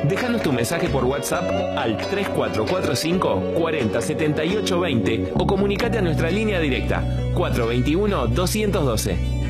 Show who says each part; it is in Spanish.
Speaker 1: Déjanos tu mensaje por WhatsApp al 3445 40 78 20 o comunicate a nuestra línea directa 421 212.